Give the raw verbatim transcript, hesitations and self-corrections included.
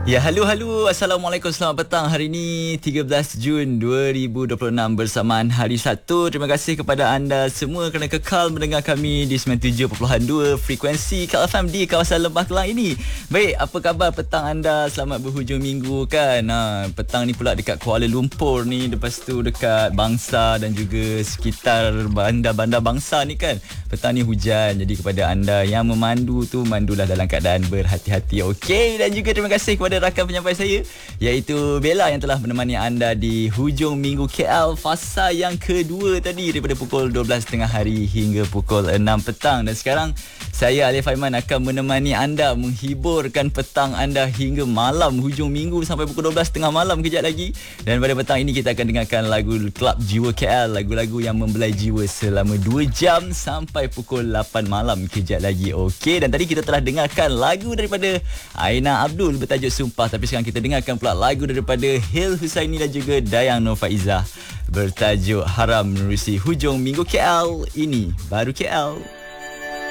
Ya, halo halo. Assalamualaikum. Selamat petang. Hari ini tiga belas Jun dua ribu dua puluh enam bersamaan hari Sabtu. Terima kasih kepada anda semua kerana kekal mendengar kami di sembilan puluh tujuh perpuluhan dua frekuensi K F M di kawasan Lembah Kelang ini. Baik, apa khabar petang anda? Selamat berhujung minggu kan. Ha, petang ni pula dekat Kuala Lumpur ni, lepas tu dekat Bangsa dan juga sekitar bandar-bandar Bangsa ni kan. Petang ni hujan. Jadi kepada anda yang memandu tu, mandulah dalam keadaan berhati-hati. Okey, dan juga terima kasih kepada rakan penyampai saya iaitu Bella yang telah menemani anda di hujung minggu K L fasa yang kedua tadi daripada pukul dua belas tiga puluh hari hingga pukul enam petang. Dan sekarang saya Alif Aiman akan menemani anda menghiburkan petang anda hingga malam hujung minggu sampai pukul dua belas tiga puluh malam kejap lagi. Dan pada petang ini kita akan dengarkan lagu Klub Jiwa K L, lagu-lagu yang membelai jiwa selama dua jam sampai pukul lapan malam kejap lagi. Okey, dan tadi kita telah dengarkan lagu daripada Aina Abdul bertajuk Sumpah. Tapi sekarang kita dengarkan pula lagu daripada Hil Husaini dan juga Dayang Nur Faizah bertajuk Haram menerusi hujung minggu K L. Ini baru K L.